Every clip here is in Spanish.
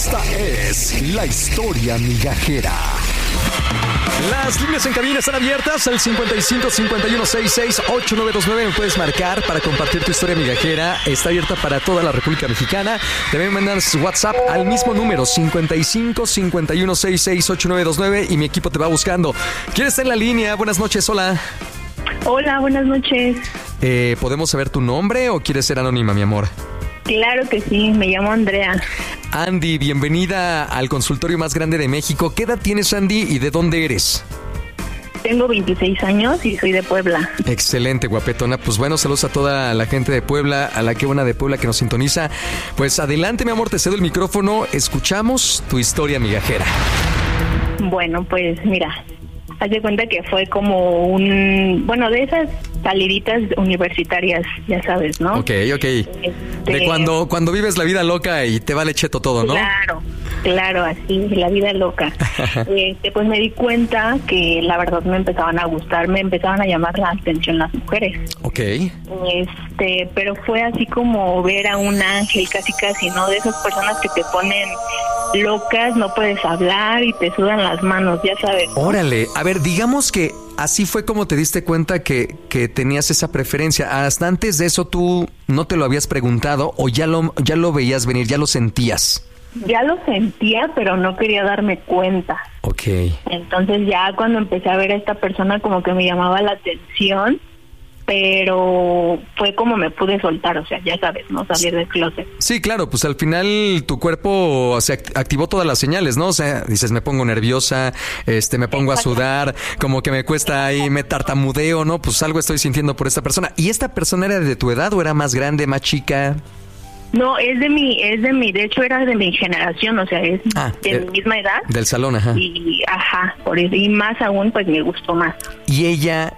Esta es la historia migajera. Las líneas en cabina están abiertas al 55 51 66 8929. Me puedes marcar para compartir tu historia migajera. Está abierta para toda la República Mexicana. También mandas WhatsApp al mismo número 55 51 66 8929 y mi equipo te va buscando. ¿Quién está en la línea? Buenas noches, hola. Hola, buenas noches. ¿Podemos saber tu nombre o quieres ser anónima, mi amor? Claro que sí, me llamo Andrea. Andy, bienvenida al consultorio más grande de México. ¿Qué edad tienes, Andy, y de dónde eres? Tengo 26 años y soy de Puebla. Excelente, guapetona. Pues bueno, saludos a toda la gente de Puebla, a la que buena de Puebla que nos sintoniza. Pues adelante, mi amor, te cedo el micrófono. Escuchamos tu historia migajera. Bueno, pues mira, haz de cuenta que fue como de esas saliditas universitarias, ya sabes, ¿no? Ok. De cuando vives la vida loca y te vale cheto todo, ¿no? Claro, así, la vida loca. Pues me di cuenta que la verdad me empezaban a gustar, me empezaban a llamar la atención las mujeres. Ok. Pero fue así como ver a un ángel, casi, ¿no? De esas personas que te ponen locas, no puedes hablar y te sudan las manos, ya sabes, ¿no? Órale, a ver, digamos que así fue como te diste cuenta que tenías esa preferencia. Hasta antes de eso, ¿tú no te lo habías preguntado o ya lo veías venir, ya lo sentías? Ya lo sentía, pero no quería darme cuenta. Ok. Entonces ya cuando empecé a ver a esta persona como que me llamaba la atención, pero fue como me pude soltar, o sea, ya sabes, ¿no? Salir del closet. Sí, claro, pues al final tu cuerpo se activó todas las señales, ¿no? O sea, dices, me pongo nerviosa, me pongo a sudar, como que me cuesta ahí, me tartamudeo, ¿no? Pues algo estoy sintiendo por esta persona. ¿Y esta persona era de tu edad o era más grande, más chica? No, es de mi, de hecho era de mi generación, o sea, es de mi misma edad. Del salón, ajá. Por eso, y más aún, pues me gustó más. ¿Y ella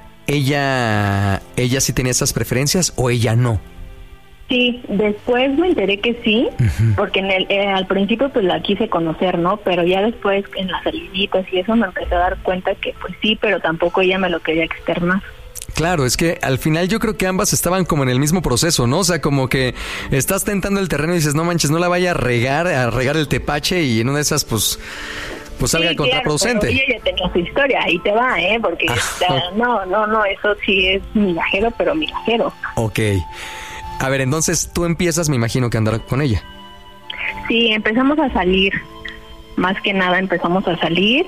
sí tenía esas preferencias o ella no? Sí, después me enteré que sí, porque al principio pues la quise conocer, ¿no? Pero ya después en las saliditas y eso me empecé a dar cuenta que pues sí, pero tampoco ella me lo quería externar. Claro, es que al final yo creo que ambas estaban como en el mismo proceso, ¿no? O sea, como que estás tentando el terreno y dices, no manches, no la vaya a regar el tepache y en una de esas pues salga contraproducente. Claro, ella ya tenía su historia, ahí te va, porque no, eso sí es migajero, pero migajero. Ok. A ver, entonces tú empiezas, me imagino, que andar con ella. Sí, empezamos a salir. Más que nada empezamos a salir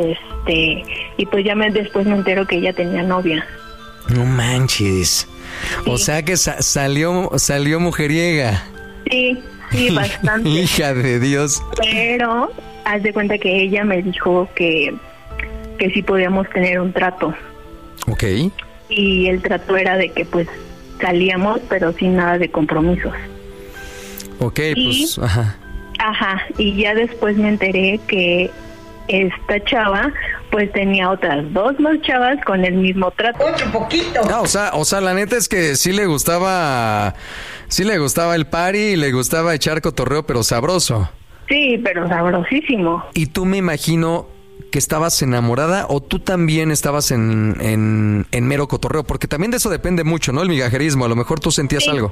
y pues ya después me entero que ella tenía novia. No manches. Sí. O sea que salió mujeriega. Sí, bastante. Hija de Dios. Pero haz de cuenta que ella me dijo que sí podíamos tener un trato. Ok. Y el trato era de que pues salíamos, pero sin nada de compromisos. Ok, pues, Ajá, y ya después me enteré que esta chava pues tenía otras dos más chavas con el mismo trato. ¡Otro poquito! No, o sea, la neta es que sí le gustaba el party y le gustaba echar cotorreo, pero sabroso. Sí, pero sabrosísimo. Y tú me imagino que estabas enamorada o tú también estabas en mero cotorreo, porque también de eso depende mucho, ¿no? El migajerismo, a lo mejor tú sentías algo.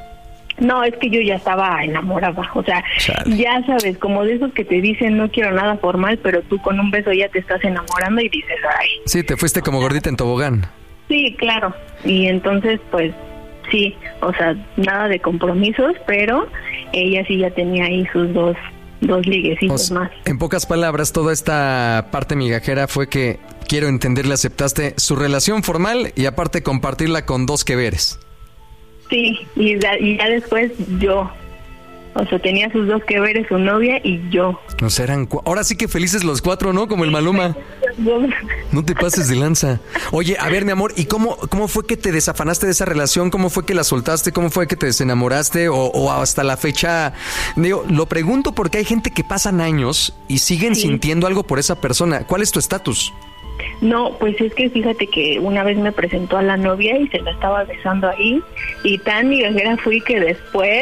No, es que yo ya estaba enamorada, o sea, ya sabes, como de esos que te dicen no quiero nada formal, pero tú con un beso ya te estás enamorando y dices, ay. Sí, te fuiste como gordita en tobogán. Sí, claro, y entonces pues sí, o sea, nada de compromisos, pero ella sí ya tenía ahí sus dos liguecitos más. En pocas palabras, toda esta parte migajera fue que, quiero entenderle, aceptaste su relación formal y aparte compartirla con dos que veres. Sí, y ya después yo, o sea, tenía sus dos que veres, su novia y yo. O sea, ahora sí que felices los cuatro, ¿no? Como el Maluma. No te pases de lanza. Oye, a ver, mi amor, ¿y cómo fue que te desafanaste de esa relación? ¿Cómo fue que la soltaste? ¿Cómo fue que te desenamoraste? O hasta la fecha, digo, lo pregunto porque hay gente que pasan años y siguen sintiendo algo por esa persona. ¿Cuál es tu estatus? No, pues es que fíjate que una vez me presentó a la novia y se la estaba besando ahí y tan migajera fui que después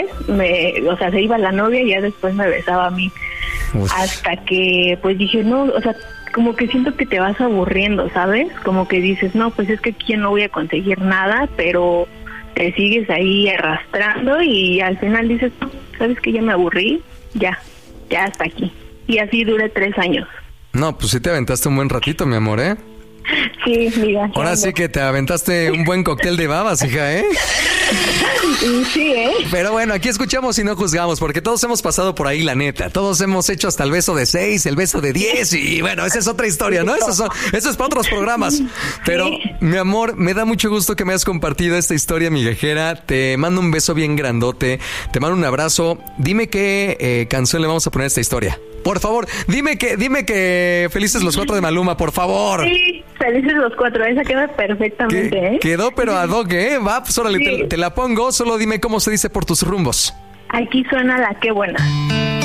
se iba la novia y ya después me besaba a mí. Uf. Hasta que pues dije, no, o sea, como que siento que te vas aburriendo, ¿sabes? Como que dices, no, pues es que aquí no voy a conseguir nada, pero te sigues ahí arrastrando y al final dices, ¿sabes que ya me aburrí? Ya. ya hasta aquí. Y así duré 3 años. No, pues sí te aventaste un buen ratito, mi amor, ¿eh? Sí, mira. Ahora sí que te aventaste un buen cóctel de babas, hija, ¿eh? Sí, ¿eh? Pero bueno, aquí escuchamos y no juzgamos, porque todos hemos pasado por ahí, la neta. Todos hemos hecho hasta el beso de 6, el beso de 10 y bueno, esa es otra historia, ¿no? Eso es para otros programas. Pero, mi amor, me da mucho gusto que me hayas compartido esta historia migajera. Te mando un beso bien grandote, te mando un abrazo. Dime qué canción le vamos a poner a esta historia. Por favor, dime que Felices los 4 de Maluma, por favor. Sí, Felices los 4, esa queda perfectamente, ¿eh? Quedó pero ad hoc, ¿eh? Va, pues órale, Sí. te la pongo, solo dime cómo se dice por tus rumbos. Aquí suena la qué buena.